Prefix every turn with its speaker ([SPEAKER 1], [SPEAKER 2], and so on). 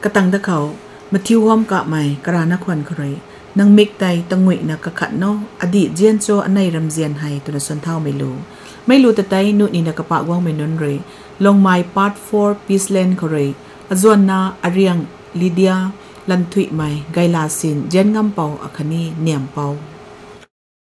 [SPEAKER 1] ระตังตะเขามาทิวห้อมกะใหม่กรานักควันครอยนังมิกไตตังงวยนักกะขัดเนาะอดีตเจียนโจอันในรำเจียนให้ตัวส่วนเท่าไม่รู้แต่ไตนู่นนี่นักกะปะว่างไม่นนเลยลงไม้พาร์ท4พีซเลนครอยอจวนนาอารียงลิเดียลันทุยใหม่ไกลาสินเจียนงำเปาอคณีเนียมเปา